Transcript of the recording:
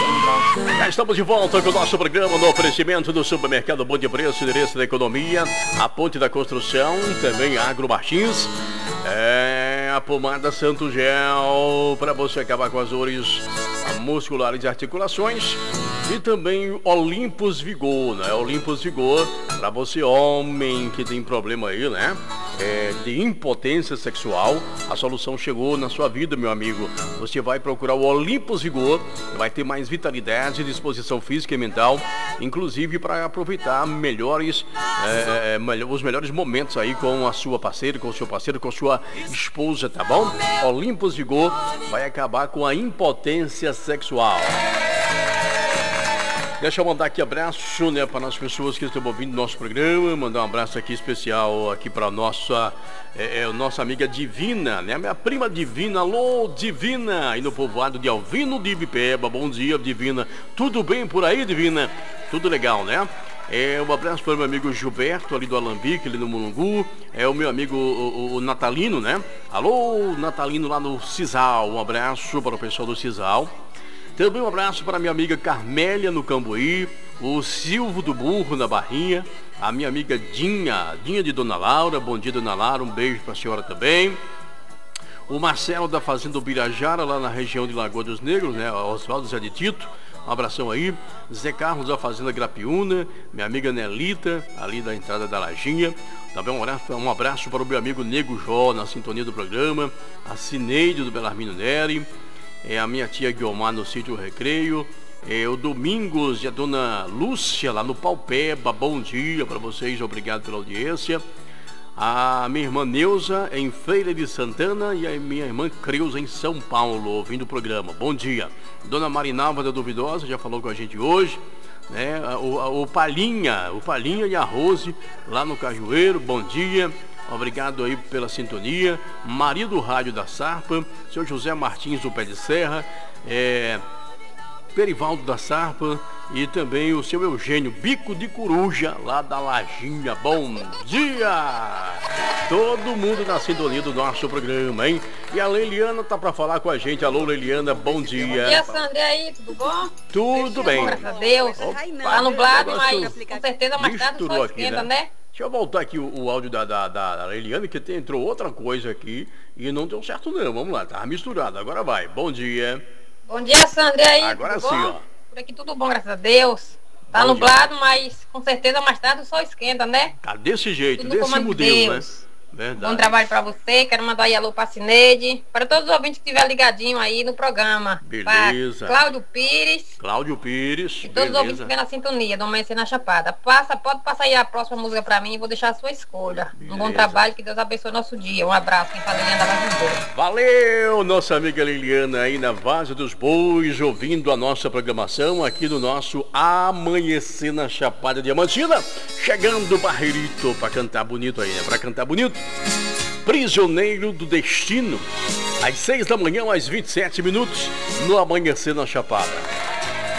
Já estamos de volta com o nosso programa no oferecimento do supermercado Bom de Preço, endereço da economia, a Ponte da Construção, também Agro Martins, a pomada Santo Gel, para você acabar com as dores musculares e articulações, e também Olympus Vigor, né? Olympus Vigor, para você homem que tem problema aí, né? De impotência sexual, a solução chegou na sua vida, meu amigo. Você vai procurar o Olympus Vigor, vai ter mais vitalidade, disposição física e mental, inclusive para aproveitar os melhores momentos aí com a sua parceira, com o seu parceiro, com a sua esposa, tá bom? Olympus Vigor vai acabar com a impotência sexual. Deixa eu mandar aqui abraço, né, para as pessoas que estão ouvindo nosso programa, mandar um abraço aqui especial aqui para nossa amiga Divina, né, minha prima Divina. Alô, Divina, aí no povoado de Alvino de Ibipeba. Bom dia, Divina. Tudo bem por aí, Divina? Tudo legal, né? Um abraço para o meu amigo Gilberto, ali do Alambique, ali no Mulungu. O meu amigo o Natalino, né? Alô, Natalino lá no Cisal. Um abraço para o pessoal do Cisal. Também um abraço para minha amiga Carmélia no Cambuí, o Silvio do Burro na Barrinha, a minha amiga Dinha de Dona Laura. Bom dia, Dona Laura, um beijo para a senhora também. O Marcelo da Fazenda Ubirajara, lá na região de Lagoa dos Negros, né? Oswaldo Zé de Tito, um abração aí. Zé Carlos da Fazenda Grapiúna, minha amiga Nelita, ali da entrada da Lajinha. Também um abraço para o meu amigo Nego Jó, na sintonia do programa. A Cineide do Belarmino Neri. A minha tia Guiomar no Sítio Recreio, o Domingos e a dona Lúcia lá no Paupeba. Bom dia para vocês, obrigado pela audiência. A minha irmã Neuza em Feira de Santana e a minha irmã Creuza em São Paulo, ouvindo o programa. Bom dia. Dona Marinalva da Duvidosa já falou com a gente hoje, né? O Palhinha e a Rose lá no Cajueiro, bom dia. Obrigado aí pela sintonia. Maria do Rádio da Sarpa, seu José Martins do Pé de Serra, Perivaldo da Sarpa e também o seu Eugênio Bico de Coruja, lá da Lajinha. Bom dia! Todo mundo na sintonia do nosso programa, hein? E a Leiliana tá para falar com a gente. Alô, Leiliana, bom dia. Bom dia, Sandra, aí, tudo bom? Tudo bem. Graças a Deus. Tá nublado, mas com certeza mais tarde só esquenta, né? Deixa eu voltar aqui o áudio da Eliane, que entrou outra coisa aqui e não deu certo não. Vamos lá, tá misturado. Agora vai. Bom dia. Bom dia, Sandra. Aí, agora sim, bom? ó. Por aqui tudo bom, graças a Deus. Tá nublado, mas com certeza mais tarde só esquenta, né? Tá desse jeito, tudo desse modelo, né? Verdade. Bom trabalho pra você. Quero mandar aí alô pra Cineide, para todos os ouvintes que estiverem ligadinho aí no programa. Beleza. Cláudio Pires. E todos os ouvintes que estiverem na sintonia do Amanhecer na Chapada. Pode passar aí a próxima música pra mim e vou deixar a sua escolha. Beleza. Um bom trabalho, que Deus abençoe nosso dia. Um abraço, quem fala Liliana da Vaz dos Bois. Valeu, nossa amiga Liliana aí na Vaz dos Bois, ouvindo a nossa programação aqui no nosso Amanhecer na Chapada Diamantina. Chegando o Barreirito pra cantar bonito aí, né? Pra cantar bonito. Prisioneiro do Destino, às 6 da manhã, às 27 minutos, no Amanhecer na Chapada.